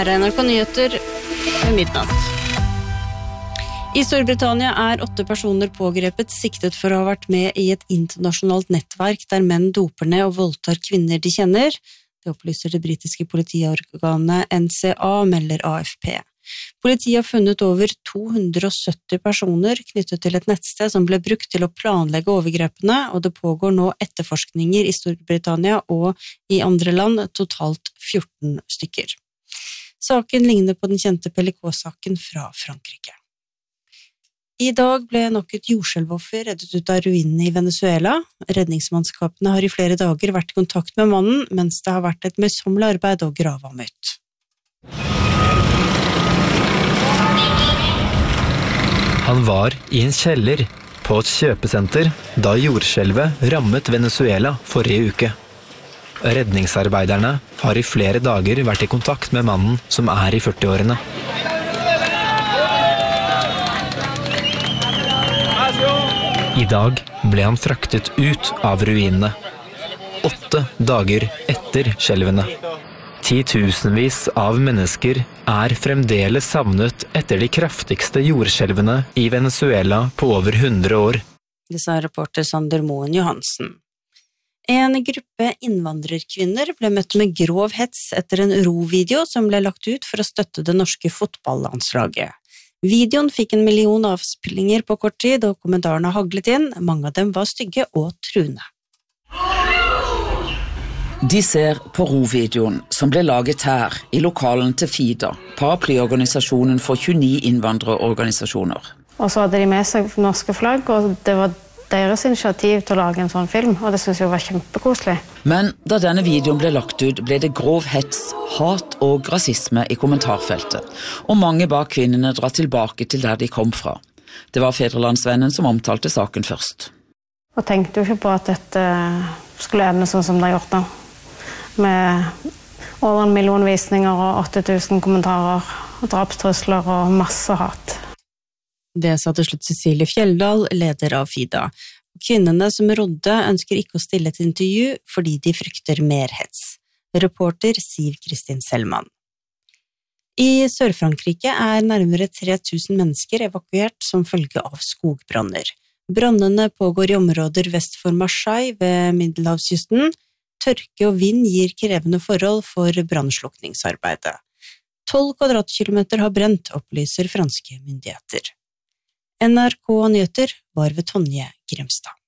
Her NRK Nyheter ved midnatt. I Storbritannia 8 personer pågrepet siktet for å ha vært med i et internasjonalt nettverk der menn doper ned og voldtar kvinner de kjenner. Det opplyser det britiske politiorganet NCA, melder AFP. Politiet har funnet over 270 personer knyttet til et nettsted som ble brukt til å planlegge overgrepene, og det pågår nå etterforskninger i Storbritannia og i andre land, totalt 14 stykker. Saken ligner på den kjente Pellicot-saken fra Frankrike. I dag ble nok et jordskjelvoffer reddet ut av ruinene i Venezuela. Redningsmannskapene har i flere dager vært i kontakt med mannen, mens det har vært et møysommelig arbeid å grave ham ut. Han var i en kjeller på et kjøpesenter da jordskjelvet rammet Venezuela forrige uke. Redningsarbeiderne har i flere dager vært i kontakt med mannen som er i 40-årene. I dag ble han fraktet ut av ruinene, 8 dager etter skjelvene. Titusenvis av mennesker er fremdeles savnet etter de kraftigste jordskjelvene i Venezuela på over 100 år. Det sa reporter Sander Moen Johansen. En gruppe innvandrerkvinner ble møtt med grov hets etter en rovideo som ble lagt ut for å støtte det norske fotballandslaget. Videoen fikk 1 million avspillinger på kort tid, og kommentarene haglet inn. Mange av dem var stygge og truende. De ser på rovideoen som ble laget her i lokalen til FIDA, paraplyorganisasjonen for 29 innvandrerorganisasjoner. Og så hadde de med seg norske flagg, og det var deres initiativ til å lage en sånn film, og det synes jeg var kjempekoselig. Men da denne videoen ble lagt ut, ble det grov hets, hat og rasisme i kommentarfeltet, og mange ba kvinnene dra tilbake til der de kom fra. Det var Fedrelandsvennen som omtalte saken først. Og tenkte jo ikke på at dette skulle ende sånn som det har gjort nå, med over 1 million visninger og 8000 kommentarer, og drapstrusler og masse hat. Det sa til slutt Cecilie Fjelldal, leder av FIDA. Kvinnene som rodde ønsker ikke å stille et intervju fordi de frykter mer hets. Reporter Siv Kristin Selman. I Sør-Frankrike nærmere 3000 mennesker evakuert som følge av skogbranner. Brannene pågår i områder vest for Marseille ved Middelhavskysten. Tørke og vind gir krevende forhold for brannslukningsarbeidet. 12 kvadratkilometer har brent, opplyser franske myndigheter. NRK Nyheter var ved Tonje Gremstad.